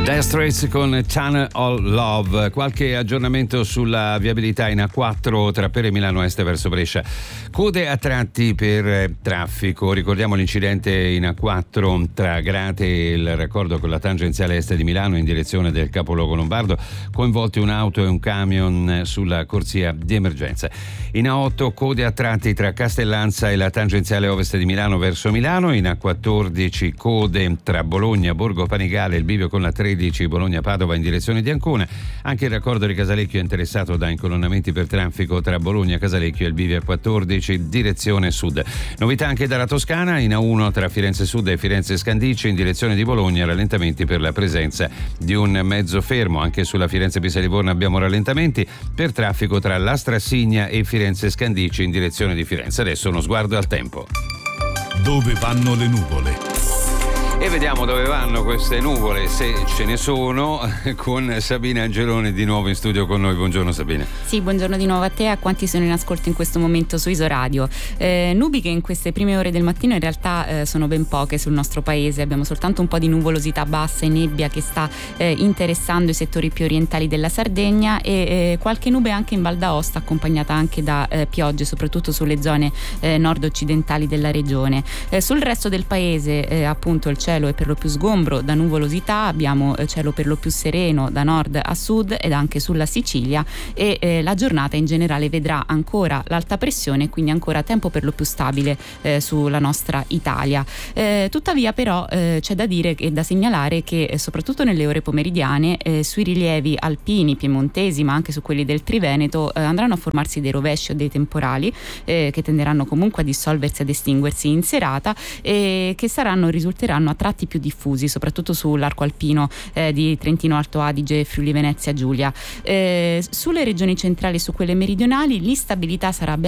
Dire Straits con Channel of Love. Qualche aggiornamento sulla viabilità in A4 tra Pere Milano Est verso Brescia. Code a tratti per traffico. Ricordiamo l'incidente in A4 tra Grate e il raccordo con la tangenziale est di Milano in direzione del capoluogo lombardo. Coinvolti un'auto e un camion sulla corsia di emergenza. In A8 code a tratti tra Castellanza e la tangenziale ovest di Milano verso Milano. In A14 code tra Bologna, Borgo Panigale e il bivio con la 13 Bologna-Padova in direzione di Ancona. Anche il raccordo di Casalecchio è interessato da incolonnamenti per traffico tra Bologna, Casalecchio e il bivio A14 direzione sud. Novità anche dalla Toscana, in A1 tra Firenze Sud e Firenze Scandicci in direzione di Bologna, rallentamenti per la presenza di un mezzo fermo. Anche sulla Firenze Pisa Livorno abbiamo rallentamenti per traffico tra Lastrassigna e Firenze Scandicci in direzione di Firenze. Adesso uno sguardo al tempo. Dove vanno le nuvole? E vediamo dove vanno queste nuvole, se ce ne sono, con Sabina Angeloni di nuovo in studio con noi. Buongiorno Sabina. Sì, buongiorno di nuovo a te e a quanti sono in ascolto in questo momento su Isoradio. Nubi che in queste prime ore del mattino in realtà sono ben poche sul nostro paese. Abbiamo soltanto un po' di nuvolosità bassa e nebbia che sta interessando i settori più orientali della Sardegna e qualche nube anche in Val d'Aosta, accompagnata anche da piogge, soprattutto sulle zone nord-occidentali della regione. Sul resto del paese appunto il cielo è per lo più sgombro da nuvolosità, abbiamo cielo per lo più sereno da nord a sud ed anche sulla Sicilia e la giornata in generale vedrà ancora l'alta pressione, quindi ancora tempo per lo più stabile sulla nostra Italia. Tuttavia però c'è da dire e da segnalare che soprattutto nelle ore pomeridiane sui rilievi alpini, piemontesi ma anche su quelli del Triveneto andranno a formarsi dei rovesci o dei temporali che tenderanno comunque a dissolversi, ad estinguersi in serata e che risulteranno a tratti più diffusi, soprattutto sull'arco alpino di Trentino Alto Adige e Friuli Venezia Giulia. Sulle regioni centrali e su quelle meridionali l'instabilità sarà ben